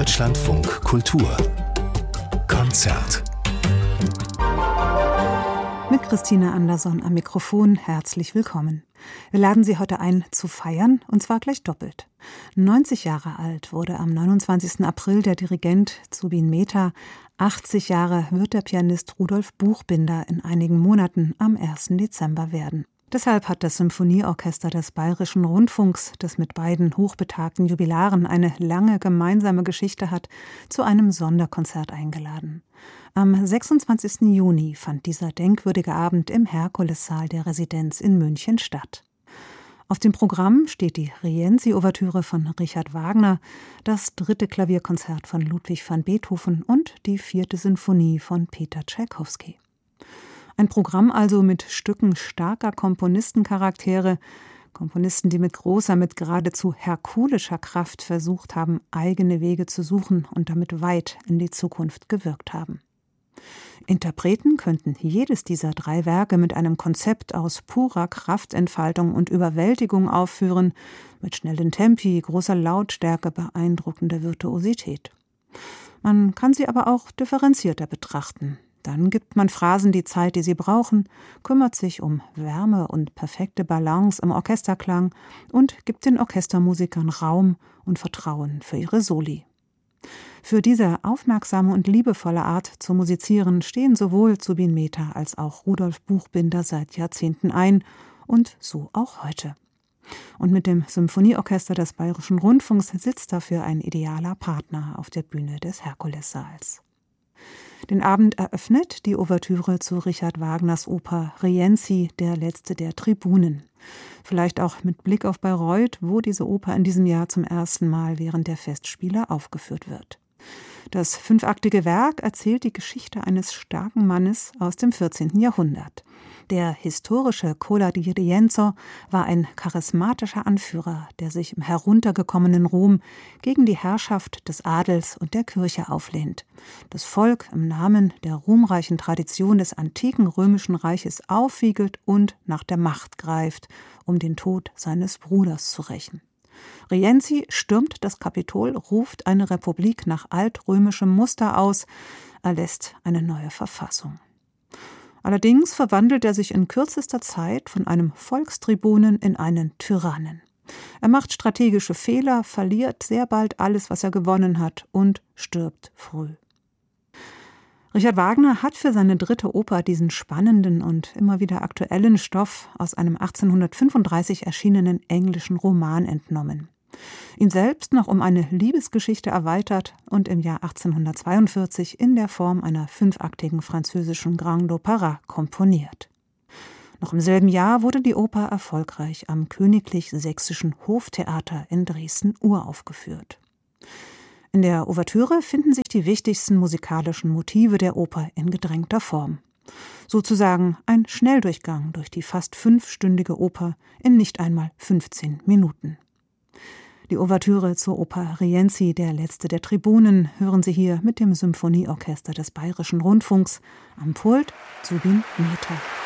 Deutschlandfunk Kultur Konzert. Mit Christina Anderson am Mikrofon, herzlich willkommen. Wir laden Sie heute ein, zu feiern, und zwar gleich doppelt. 90 Jahre alt wurde am 29. April der Dirigent Zubin Mehta. 80 Jahre wird der Pianist Rudolf Buchbinder in einigen Monaten am 1. Dezember werden. Deshalb hat das Symphonieorchester des Bayerischen Rundfunks, das mit beiden hochbetagten Jubilaren eine lange gemeinsame Geschichte hat, zu einem Sonderkonzert eingeladen. Am 26. Juni fand dieser denkwürdige Abend im Herkulessaal der Residenz in München statt. Auf dem Programm steht die Rienzi-Ouvertüre von Richard Wagner, das 3. Klavierkonzert von Ludwig van Beethoven und die 4. Sinfonie von Peter Tschaikowski. Ein Programm also mit Stücken starker Komponistencharaktere, Komponisten, die mit großer, mit geradezu herkulischer Kraft versucht haben, eigene Wege zu suchen und damit weit in die Zukunft gewirkt haben. Interpreten könnten jedes dieser 3 Werke mit einem Konzept aus purer Kraftentfaltung und Überwältigung aufführen, mit schnellen Tempi, großer Lautstärke, beeindruckender Virtuosität. Man kann sie aber auch differenzierter betrachten. Dann gibt man Phrasen die Zeit, die sie brauchen, kümmert sich um Wärme und perfekte Balance im Orchesterklang und gibt den Orchestermusikern Raum und Vertrauen für ihre Soli. Für diese aufmerksame und liebevolle Art zu musizieren stehen sowohl Zubin Mehta als auch Rudolf Buchbinder seit Jahrzehnten ein und so auch heute. Und mit dem Symphonieorchester des Bayerischen Rundfunks sitzt dafür ein idealer Partner auf der Bühne des Herkulessaals. Den Abend eröffnet die Ouvertüre zu Richard Wagners Oper Rienzi, der letzte der Tribunen. Vielleicht auch mit Blick auf Bayreuth, wo diese Oper in diesem Jahr zum ersten Mal während der Festspiele aufgeführt wird. Das 5-aktige Werk erzählt die Geschichte eines starken Mannes aus dem 14. Jahrhundert. Der historische Cola di Rienzo war ein charismatischer Anführer, der sich im heruntergekommenen Rom gegen die Herrschaft des Adels und der Kirche auflehnt. Das Volk im Namen der ruhmreichen Tradition des antiken römischen Reiches aufwiegelt und nach der Macht greift, um den Tod seines Bruders zu rächen. Rienzi stürmt das Kapitol, ruft eine Republik nach altrömischem Muster aus, erlässt eine neue Verfassung. Allerdings verwandelt er sich in kürzester Zeit von einem Volkstribunen in einen Tyrannen. Er macht strategische Fehler, verliert sehr bald alles, was er gewonnen hat, und stirbt früh. Richard Wagner hat für seine 3. Oper diesen spannenden und immer wieder aktuellen Stoff aus einem 1835 erschienenen englischen Roman entnommen. Ihn selbst noch um eine Liebesgeschichte erweitert und im Jahr 1842 in der Form einer 5-aktigen französischen Grand d'Opéra komponiert. Noch im selben Jahr wurde die Oper erfolgreich am Königlich Sächsischen Hoftheater in Dresden uraufgeführt. In der Ouvertüre finden sich die wichtigsten musikalischen Motive der Oper in gedrängter Form. Sozusagen ein Schnelldurchgang durch die fast 5-stündige Oper in nicht einmal 15 Minuten. Die Ouvertüre zur Oper Rienzi, der letzte der Tribunen, hören Sie hier mit dem Symphonieorchester des Bayerischen Rundfunks, am Pult Zubin Mehta.